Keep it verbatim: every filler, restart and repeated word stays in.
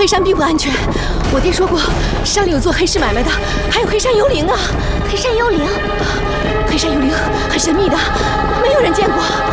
黑山并不安全。我爹说过，山里有做黑市买卖的，还有黑山幽灵啊！ 黑山幽灵， 黑山幽灵很神秘的，没有人见过。